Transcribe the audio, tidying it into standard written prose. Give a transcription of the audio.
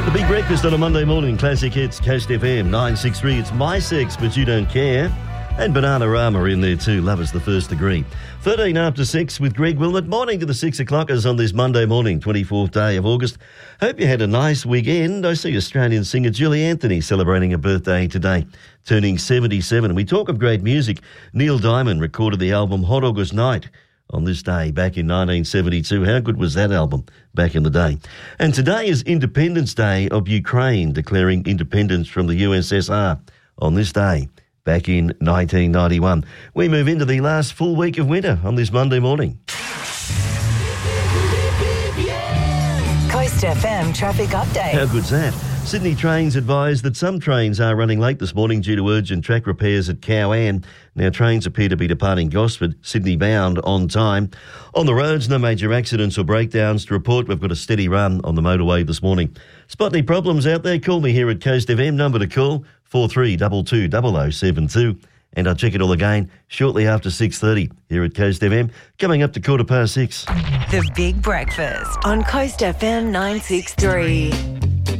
The Big Breakfast on a Monday morning. Classic hits, Coast FM 963. It's My Sex, But You Don't Care. And Bananarama in there too. Love is the first degree. 13 after 6 with Greg Wilmot. Morning to the 6 o'clockers on this Monday morning, 24th day of August. Hope you had a nice weekend. I see Australian singer Julie Anthony celebrating a birthday today, turning 77. We talk of great music. Neil Diamond recorded the album Hot August Night on this day back in 1972. How good was that album back in the day? And today is Independence Day of Ukraine, declaring independence from the USSR on this day back in 1991. We move into the last full week of winter on this Monday morning. Coast FM traffic update. How good's that? Sydney Trains advised that some trains are running late this morning due to urgent track repairs at Cowan. Now, trains appear to be departing Gosford, Sydney bound, on time. On the roads, no major accidents or breakdowns to report. We've got a steady run on the motorway this morning. Spot any problems out there? Call me here at Coast FM. Number to call, 4322 0072. And I'll check it all again shortly after 6:30 here at Coast FM, coming up to 6:15. The Big Breakfast on Coast FM 963.